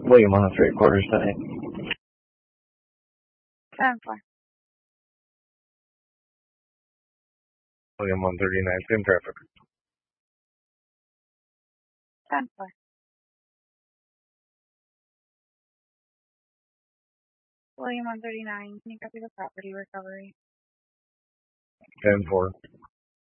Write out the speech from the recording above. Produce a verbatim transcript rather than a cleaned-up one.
William on the three quarters tonight. ten four. William one thirty-nine, same traffic. ten four. William one thirty-nine, can you copy the property recovery? ten four.